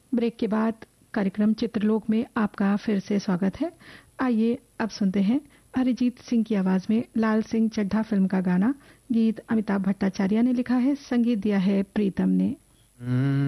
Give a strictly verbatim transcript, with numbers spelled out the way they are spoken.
Break के बाद कार्यक्रम चित्रलोक में आपका फिर से स्वागत है। आइए अब सुनते हैं अरिजीत सिंह की आवाज में लाल सिंह चड्ढा फिल्म का गाना। गीत अमिताभ भट्टाचार्य ने लिखा है, संगीत दिया है प्रीतम ने।